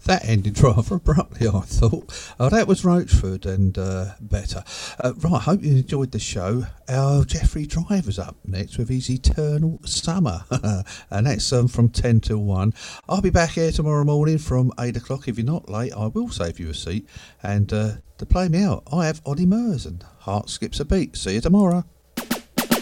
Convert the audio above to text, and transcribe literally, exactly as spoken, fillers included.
That ended rather abruptly, I thought. Oh, that was Roachford and uh, Better. Uh, right, I hope you enjoyed the show. Our Jeffrey Driver's up next with his Eternal Summer. And that's um, from ten till one. I'll be back here tomorrow morning from eight o'clock. If you're not late, I will save you a seat. And uh, to play me out, I have Oddie Murs and Heart Skips a Beat. See you tomorrow.